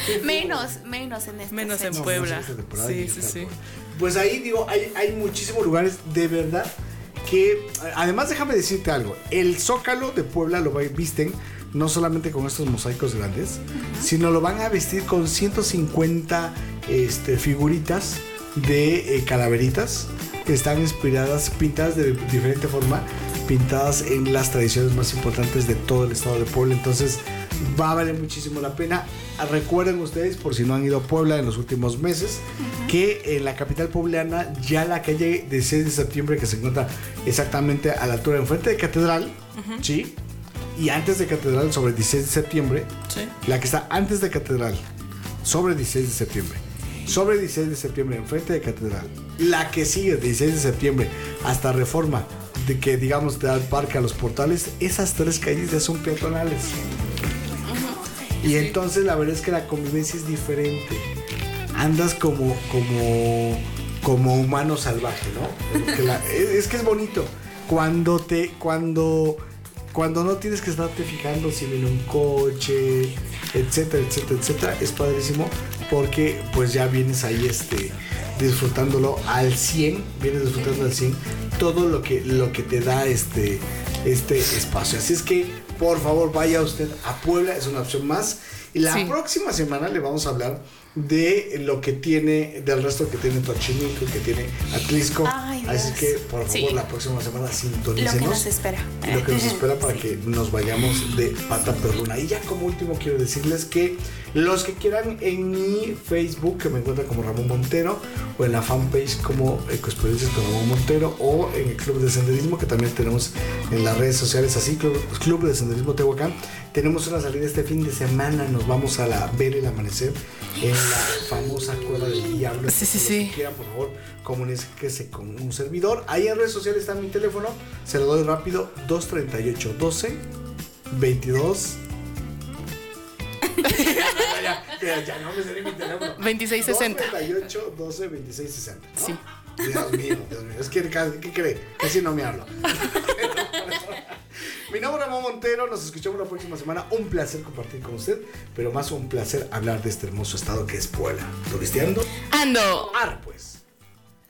Menos en esta Menos en fecha. Puebla. Sí. Pues ahí digo, hay muchísimos lugares de verdad que, además déjame decirte algo, el Zócalo de Puebla visten no solamente con estos mosaicos grandes, sino lo van a vestir con 150 figuritas de calaveritas que están inspiradas, pintadas de diferente forma, pintadas en las tradiciones más importantes de todo el estado de Puebla. Entonces va a valer muchísimo la pena. Recuerden ustedes, por si no han ido a Puebla en los últimos meses, que en la capital poblana, ya la calle de 6 de septiembre, que se encuentra exactamente a la altura enfrente de Catedral, ¿sí? Y antes de Catedral, sobre 16 de septiembre, Sí. la que está antes de Catedral, sobre 16 de septiembre, sobre 16 de septiembre, enfrente de Catedral, la que sigue de 16 de septiembre hasta Reforma, de que digamos te da el parque a los Portales, esas tres calles ya son peatonales. Y entonces la verdad es que la convivencia es diferente. Andas como humano salvaje, ¿no? Es que es bonito. Cuando no tienes que estarte fijando si viene un coche, etcétera, etcétera, etcétera, es padrísimo porque pues ya vienes ahí disfrutándolo al 100, vienes disfrutando al 100 todo lo que te da este espacio. Así es que por favor vaya usted a Puebla, es una opción más. Y la próxima semana le vamos a hablar de lo que tiene, del resto que tiene Xochimilco, que tiene Atlisco. Así que por favor la próxima semana sintonícenos. Lo que nos espera. Lo que nos espera para que nos vayamos de pata perruna. Y ya como último quiero decirles que los que quieran en mi Facebook, que me encuentran como Ramón Montero, o en la fanpage como Ecoexperiencias con Ramón Montero, o en el Club de Senderismo, que también tenemos en las redes sociales, así Club de Senderismo Tehuacán. Tenemos una salida este fin de semana, nos vamos a ver el amanecer en la famosa Cueva del Diablo. Sí. Si quieran, por favor, comuníquese con un servidor. Ahí en redes sociales está mi teléfono, se lo doy rápido, 238 12 22 ya no me sé mi teléfono. 2660. 238 12 2660, ¿no? Sí. Dios mío. Es que, ¿qué cree? Casi no me hablo. Mi nombre es Ramón Montero, nos escuchamos la próxima semana. Un placer compartir con usted, pero más un placer hablar de este hermoso estado que es Puebla. ¿Turisteando? ¡Ando! ¡Ar, pues!